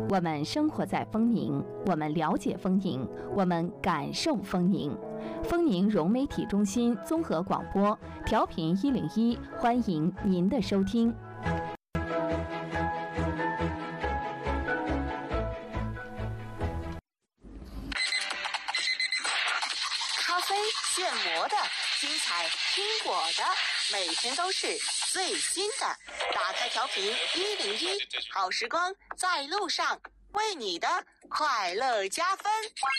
我们生活在丰宁，我们了解丰宁，我们感受丰宁。丰宁融媒体中心综合广播，调频101，欢迎您的收听。 咖啡现磨的，精彩听我的，每天都是最新的。打开调频101，好时光在路上，为你的快乐加分。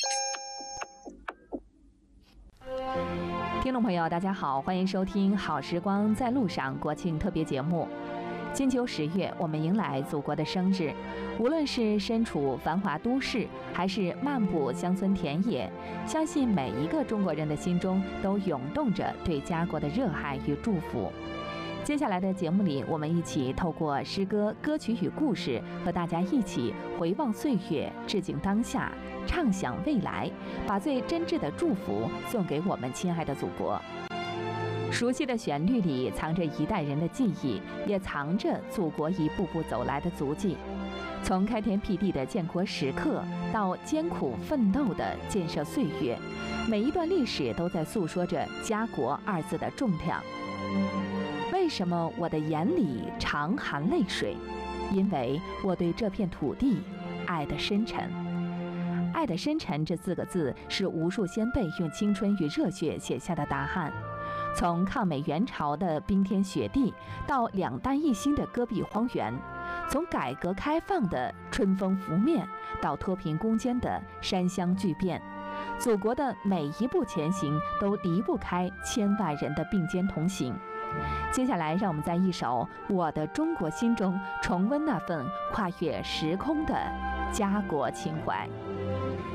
听众朋友，大家好，欢迎收听《好时光在路上》国庆特别节目。金秋10月，我们迎来祖国的生日。无论是身处繁华都市，还是漫步乡村田野，相信每一个中国人的心中都涌动着对家国的热爱与祝福。接下来的节目里，我们一起透过诗歌、歌曲与故事，和大家一起回望岁月，致敬当下，畅想未来，把最真挚的祝福送给我们亲爱的祖国。熟悉的旋律里藏着一代人的记忆，也藏着祖国一步步走来的足迹。从开天辟地的建国时刻，到艰苦奋斗的建设岁月，每一段历史都在诉说着家国2字的重量。为什么我的眼里常含泪水？因为我对这片土地爱得深沉。爱得深沉这4个字，是无数先辈用青春与热血写下的答案。从抗美援朝的冰天雪地，到2弹1星的戈壁荒原；从改革开放的春风拂面，到脱贫攻坚的山乡巨变，祖国的每一步前行都离不开千万人的并肩同行。接下来，让我们在一首《我的中国心》中重温那份跨越时空的家国情怀。